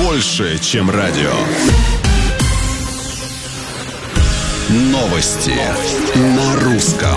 больше, чем радио. Новости на русском.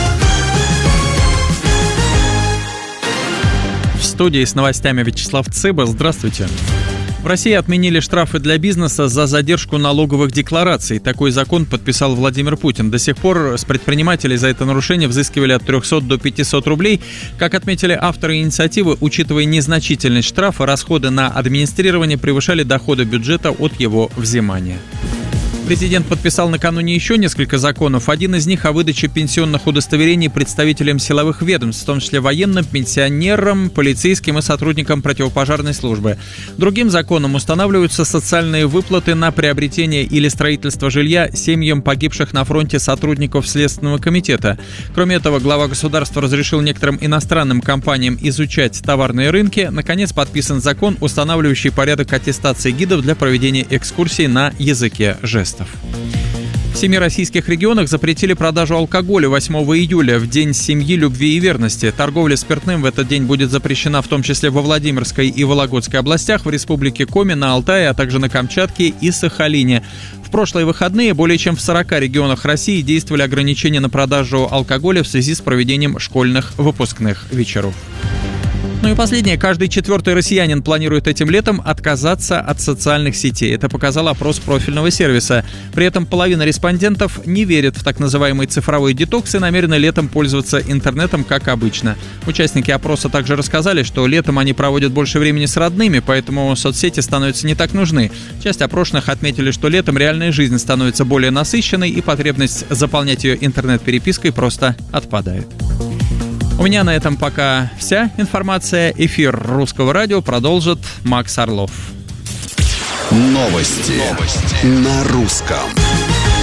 В студии с новостями Вячеслав Цыба. Здравствуйте. В России отменили штрафы для бизнеса за задержку налоговых деклараций. Такой закон подписал Владимир Путин. До сих пор с предпринимателей за это нарушение взыскивали от 300 до 500 рублей. Как отметили авторы инициативы, учитывая незначительность штрафа, расходы на администрирование превышали доходы бюджета от его взимания. Президент подписал накануне еще несколько законов. Один из них о выдаче пенсионных удостоверений представителям силовых ведомств, в том числе военным, пенсионерам, полицейским и сотрудникам противопожарной службы. Другим законом устанавливаются социальные выплаты на приобретение или строительство жилья семьям погибших на фронте сотрудников Следственного комитета. Кроме этого, глава государства разрешил некоторым иностранным компаниям изучать товарные рынки. Наконец, подписан закон, устанавливающий порядок аттестации гидов для проведения экскурсий на языке жестов. В 7 российских регионах запретили продажу алкоголя 8 июля, в День семьи, любви и верности. Торговля спиртным в этот день будет запрещена в том числе во Владимирской и Вологодской областях, в Республике Коми, на Алтае, а также на Камчатке и Сахалине. В прошлые выходные более чем в 40 регионах России действовали ограничения на продажу алкоголя в связи с проведением школьных выпускных вечеров. Ну и последнее. Каждый четвертый россиянин планирует этим летом отказаться от социальных сетей. Это показал опрос профильного сервиса. При этом половина респондентов не верит в так называемый цифровой детокс и намерены летом пользоваться интернетом, как обычно. Участники опроса также рассказали, что летом они проводят больше времени с родными, поэтому соцсети становятся не так нужны. Часть опрошенных отметили, что летом реальная жизнь становится более насыщенной и потребность заполнять ее интернет-перепиской просто отпадает. У меня на этом пока вся информация. Эфир Русского радио продолжит Макс Орлов. Новости на русском.